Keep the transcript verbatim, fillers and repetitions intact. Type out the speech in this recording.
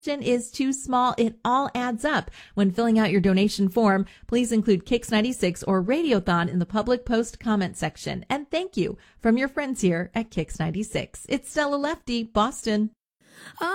is too small. It all adds up. When filling out your donation form, please include Kix ninety-six or Radiothon in the public post comment section. And thank you from your friends here at Kix ninety-six. It's Stella Lefty, Boston.